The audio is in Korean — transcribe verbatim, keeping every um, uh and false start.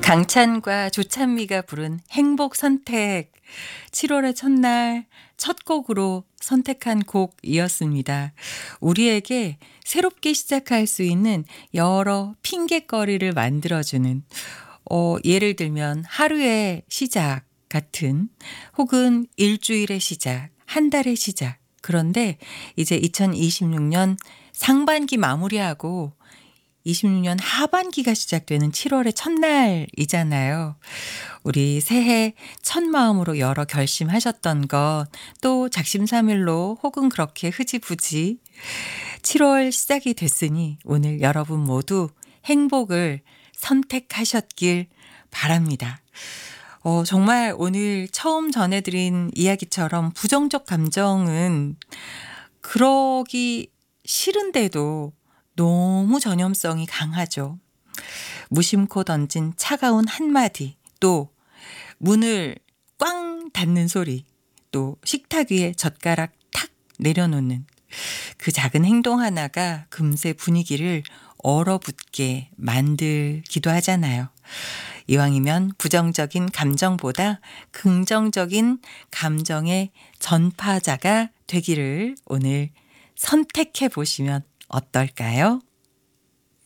강찬과 조찬미가 부른 행복 선택. 칠월의 첫날 첫 곡으로 선택한 곡이었습니다. 우리에게 새롭게 시작할 수 있는 여러 핑곗거리를 만들어주는 어, 예를 들면 하루의 시작 같은 혹은 일주일의 시작, 한 달의 시작. 그런데 이제 이천이십육 년 상반기 마무리하고 이십육 년 하반기가 시작되는 칠월의 첫날이잖아요. 우리 새해 첫 마음으로 여러 결심하셨던 것, 또 작심삼일로 혹은 그렇게 흐지부지 칠월 시작이 됐으니 오늘 여러분 모두 행복을 선택하셨길 바랍니다. 어, 정말 오늘 처음 전해드린 이야기처럼 부정적 감정은 그러기 싫은데도 너무 전염성이 강하죠. 무심코 던진 차가운 한마디, 또 문을 꽝 닫는 소리, 또 식탁 위에 젓가락 탁 내려놓는 그 작은 행동 하나가 금세 분위기를 얼어붙게 만들기도 하잖아요. 이왕이면 부정적인 감정보다 긍정적인 감정의 전파자가 되기를 오늘 선택해 보시면 어떨까요?